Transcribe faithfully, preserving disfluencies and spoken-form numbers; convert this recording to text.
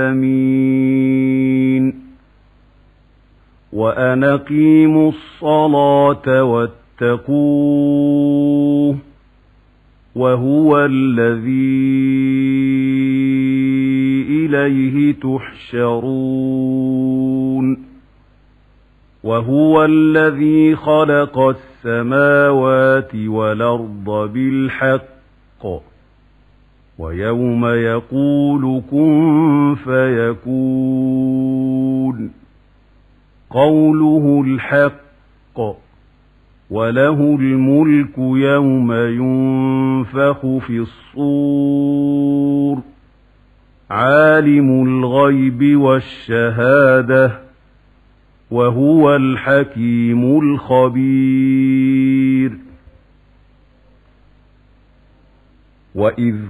آمين. وأن أقيموا الصلاة واتقوه وهو الذي إليه تحشرون. وهو الذي خلق السماوات والأرض بالحق ويوم يقول كن فيكون قوله الحق وله الملك يوم ينفخ في الصور عالم الغيب والشهادة وهو الحكيم الخبير. وإذ